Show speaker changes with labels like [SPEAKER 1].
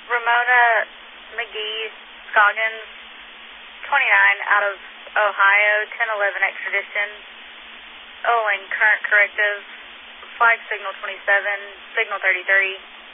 [SPEAKER 1] Ramona McGee Scoggins, 29, out of Ohio, 1011 extradition. Owing current corrective, flag signal 27, signal 33.